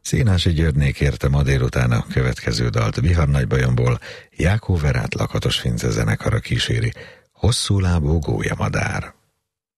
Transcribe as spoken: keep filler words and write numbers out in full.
Szénási Györgyné kérte ma délután a következő dalt. Bihar Nagybajomból Jákó Verát Lakatos Fince zenekara kíséri. Hosszú lábú gólyamadár.